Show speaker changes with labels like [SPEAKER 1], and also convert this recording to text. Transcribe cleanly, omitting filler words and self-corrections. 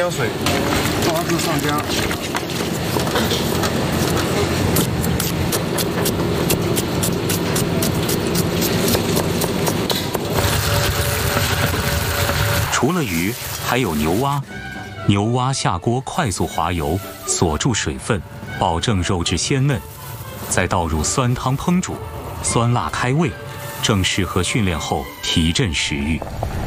[SPEAKER 1] 点水，大致上加。
[SPEAKER 2] 除了鱼，还有牛蛙。牛蛙下锅快速滑油，锁住水分，保证肉质鲜嫩，再倒入酸汤烹煮，酸辣开胃，正适合训练后提振食欲。